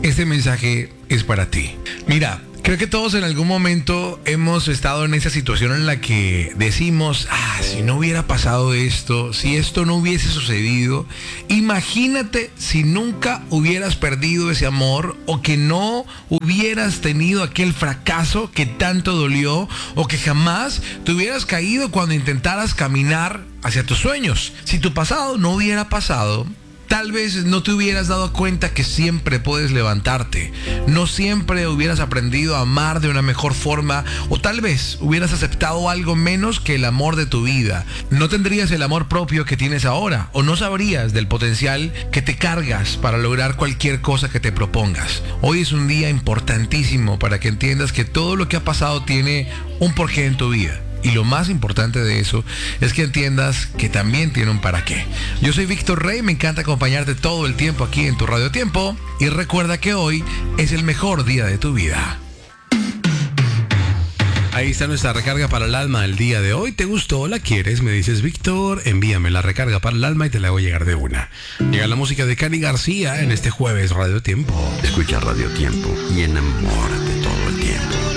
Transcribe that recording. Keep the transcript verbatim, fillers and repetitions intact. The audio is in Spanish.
Este mensaje es para ti. Mira, creo que todos en algún momento hemos estado en esa situación en la que decimos, ah, si no hubiera pasado esto, si esto no hubiese sucedido, imagínate si nunca hubieras perdido ese amor o que no hubieras tenido aquel fracaso que tanto dolió o que jamás te hubieras caído cuando intentaras caminar hacia tus sueños. Si tu pasado no hubiera pasado, tal vez no te hubieras dado cuenta que siempre puedes levantarte. No siempre hubieras aprendido a amar de una mejor forma, o tal vez hubieras aceptado algo menos que el amor de tu vida. No tendrías el amor propio que tienes ahora, o no sabrías del potencial que te cargas para lograr cualquier cosa que te propongas. Hoy es un día importantísimo para que entiendas que todo lo que ha pasado tiene un porqué en tu vida. Y lo más importante de eso es que entiendas que también tiene un para qué. Yo soy Víctor Rey, me encanta acompañarte todo el tiempo aquí en tu Radio Tiempo. Y recuerda que hoy es el mejor día de tu vida. Ahí está nuestra recarga para el alma del día de hoy. ¿Te gustó? ¿La quieres? Me dices, Víctor, envíame la recarga para el alma y te la hago llegar de una. Llega la música de Cani García en este jueves Radio Tiempo. Escucha Radio Tiempo y enamórate todo el tiempo.